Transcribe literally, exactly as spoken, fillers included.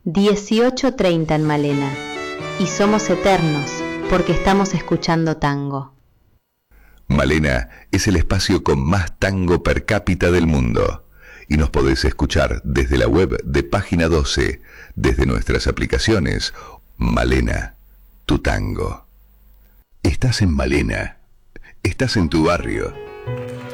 dieciocho treinta en Malena. Y somos eternos porque estamos escuchando tango. Malena es el espacio con más tango per cápita del mundo. Y nos podés escuchar desde la web de Página doce, desde nuestras aplicaciones. Malena, tu tango. Estás en Malena. Estás en tu barrio.